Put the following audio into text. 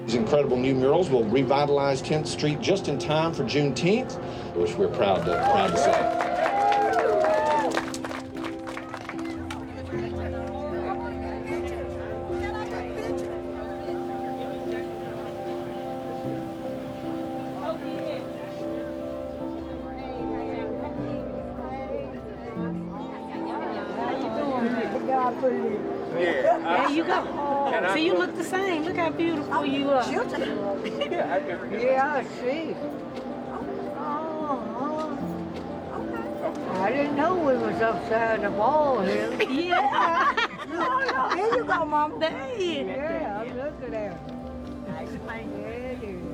These incredible new murals will revitalize 10th Street just in time for Juneteenth, which we're proud to say. There you go. So you look the same. Look how beautiful you are. Yeah, I see. I didn't know we was upside the wall here. Yeah. Here you go, Mama. There you go. Yeah, look at that. Yeah, it is.